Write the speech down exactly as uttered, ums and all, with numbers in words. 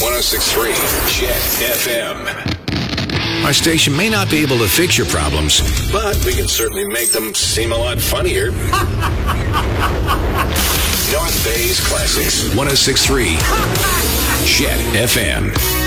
one oh six point three Jet F M. Our station may not be able to fix your problems, but we can certainly make them seem a lot funnier. North Bay's Classics. one oh six point three Jet F M.